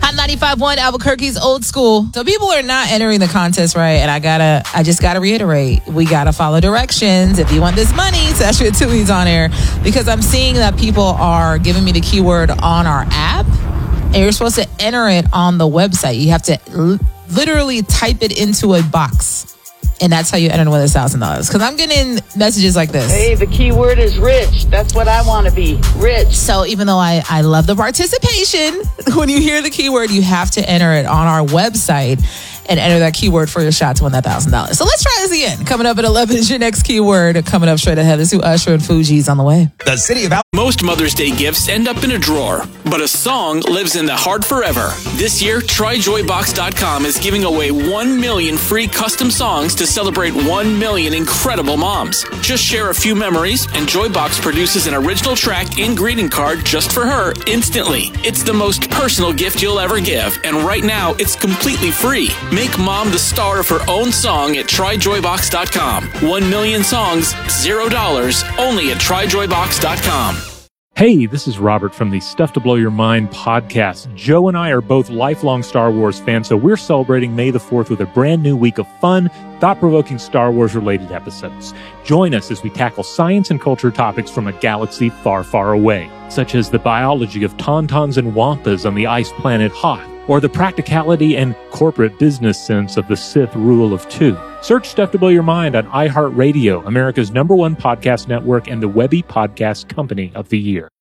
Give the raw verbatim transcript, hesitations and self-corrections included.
Hot ninety-five point one, Albuquerque's Old School. So people are not entering the contest, right? And I gotta, I just gotta reiterate, we gotta follow directions. If you want this money, Sasha and Tui's on air, because I'm seeing that people are giving me the keyword on our app, and you're supposed to enter it on the website. You have to l- literally type it into a box. And that's how you enter to win one thousand dollars. Because I'm getting messages like this. Hey, the key word is rich. That's what I want to be, rich. So even though I, I love the participation, when you hear the keyword, you have to enter it on our website and enter that keyword for your shot to win that one thousand dollars. So let's try this again. Coming up at eleven is your next keyword. Coming up straight ahead is who Usher and Fugees on the way. The city of Al- Most Mother's Day gifts end up in a drawer, but a song lives in the heart forever. This year, Try Joy Box dot com is giving away one million free custom songs to celebrate one million incredible moms. Just share a few memories, and Joybox produces an original track and greeting card just for her instantly. It's the most personal gift you'll ever give, and right now, it's completely free. Make mom the star of her own song at Try Joy Box dot com. One million songs, zero dollars, only at Try Joy Box dot com. Hey, this is Robert from the Stuff to Blow Your Mind podcast. Joe and I are both lifelong Star Wars fans, so we're celebrating May the fourth with a brand new week of fun, thought-provoking Star Wars-related episodes. Join us as we tackle science and culture topics from a galaxy far, far away, such as the biology of tauntauns and wampas on the ice planet Hoth, or the practicality and corporate business sense of the Sith rule of two. Search Stuff to Blow Your Mind on iHeartRadio, America's number one podcast network and the Webby Podcast Company of the Year.